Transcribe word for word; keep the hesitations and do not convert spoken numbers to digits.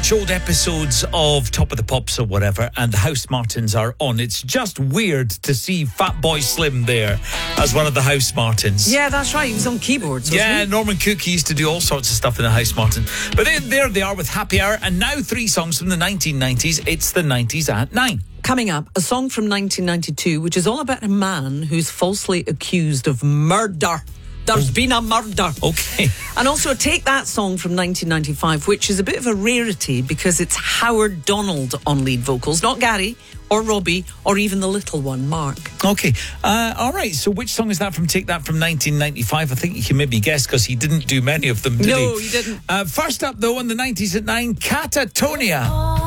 watch old episodes of Top of the Pops or whatever, and the House Martins are on, it's just weird to see Fatboy Slim there as one of the House Martins. Yeah, that's right. He was on keyboards, wasn't Yeah, he? Norman Cook used to do all sorts of stuff in the House Martin. But then, there they are with Happy Hour, and now three songs from the nineteen nineties. It's the nineties at nine. Coming up, a song from nineteen ninety-two, which is all about a man who's falsely accused of murder. There's been a murder. Okay. And also take that song from nineteen ninety-five, which is a bit of a rarity because it's Howard Donald on lead vocals, not Gary or Robbie or even the little one, Mark. Okay. Uh, all right. So which song is that from? Take that from nineteen ninety-five. I think you can maybe guess because he didn't do many of them, did he? No, he didn't. Uh, first up, though, in the nineties at nine, Catatonia.